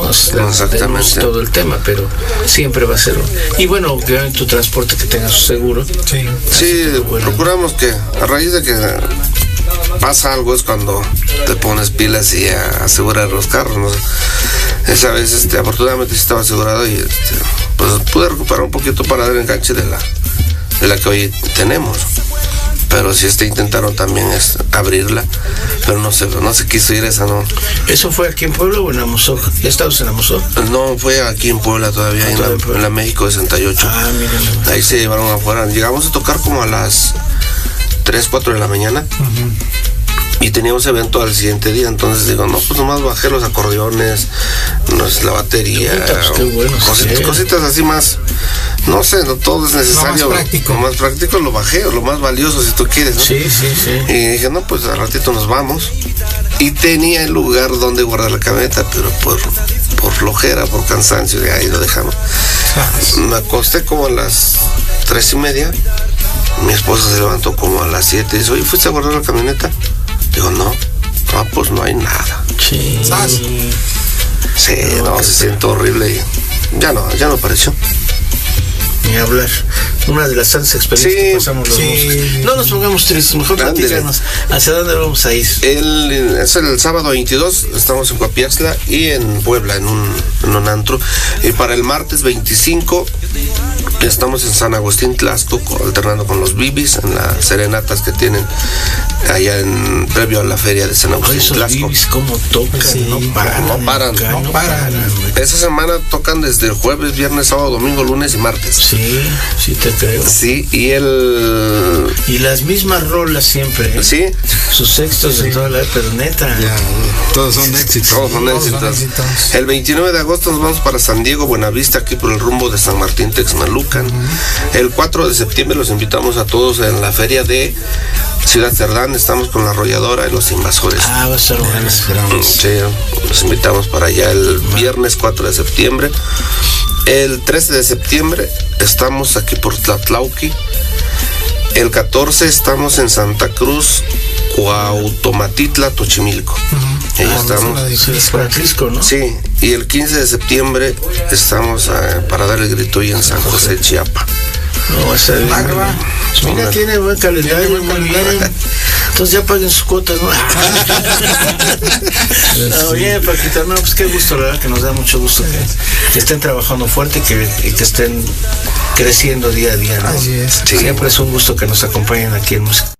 ¿no? Tenemos todo el tema, pero siempre va a ser. Y bueno, obviamente tu transporte que tenga su seguro. Sí, procuramos que a raíz de que pasa algo es cuando te pones pilas y asegurar los carros, ¿no? Esa vez afortunadamente estaba asegurado y pues pude recuperar un poquito para dar enganche de la que hoy tenemos. Pero sí intentaron también abrirla, pero no se quiso ir esa, ¿no? ¿Eso fue aquí en Puebla o en Amozoc? ¿Ya estabas en Amozoc? No, fue aquí en Puebla todavía, en la México 68. Miren. Ahí se llevaron afuera. Llegamos a tocar como a las 3, 4 de la mañana. Y teníamos evento al siguiente día, entonces digo, no, pues nomás bajé los acordeones, la batería, cositas así más, no sé, no todo es necesario. Lo más práctico lo bajé, o lo más valioso si tú quieres, ¿no? Sí. Y dije, no, pues al ratito nos vamos. Y tenía el lugar donde guardar la camioneta, pero por flojera, por cansancio, de ahí lo dejamos. Me acosté como a las 3:30, mi esposa se levantó como a las 7 y dice, oye, ¿fuiste a guardar la camioneta? Digo, no, pues no hay nada. Sí, no, se siente horrible y ya no apareció. Ni hablar. Una de las tantas experiencias que pasamos los músicos. No nos pongamos tristes, mejor platícanos. ¿Hacia dónde vamos a ir? Es el sábado 22, estamos en Coapiaxtla y en Puebla, en un antro. Y para el martes 25 estamos en San Agustín Tlaxco, alternando con los Bibis en las serenatas que tienen allá previo a la feria de San Agustín Tlaxco. Bibis cómo tocan, no paran. Esa semana tocan desde el jueves, viernes, sábado, domingo, lunes y martes. Sí te creo. Sí, y las mismas rolas siempre, ¿eh? Sí. Sus textos de toda la pero neta. Todos son éxitos. Todos son éxitos. El 29 de agosto nos vamos para San Diego, Buenavista, aquí por el rumbo de San Martín, Texmelucan. El 4 de septiembre los invitamos a todos en la feria de Ciudad Cerdán. Estamos con la Arrolladora y los Invasores. Va a ser bueno. Sí, los invitamos para allá el viernes 4 de septiembre. El 13 de septiembre estamos aquí por Tlatlauqui. El 14 estamos en Santa Cruz, Cuauhtomatitla, Tochimilco. Ahí estamos. Francisco, ¿no? Sí, y el 15 de septiembre estamos para dar el grito ahí en San José, Chiapa. No, esa mira, tiene buen calendario. Entonces ya paguen sus cuotas, ¿no? Bien, Paquita, no, pues qué gusto, la verdad que nos da mucho gusto que estén trabajando fuerte y que estén creciendo día a día, ¿no? Así es. Siempre es un gusto que nos acompañen aquí en Música.